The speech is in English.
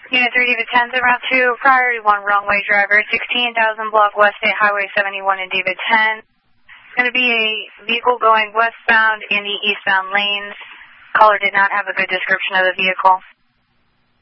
Unit 3, David 10, route 2, priority 1, wrong way driver, 16,000 block West State Highway 71 in David 10. It's going to be a vehicle going westbound in the eastbound lanes. Caller did not have a good description of the vehicle.